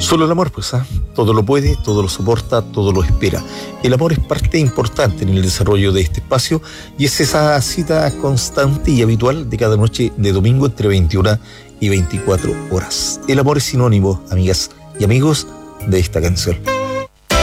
Solo el amor, pues, ¿ah? Todo lo puede, todo lo soporta, todo lo espera. El amor es parte importante en el desarrollo de este espacio y es esa cita constante y habitual de cada noche de domingo entre 21 y 24 horas. El amor es sinónimo, amigas y amigos, de esta canción.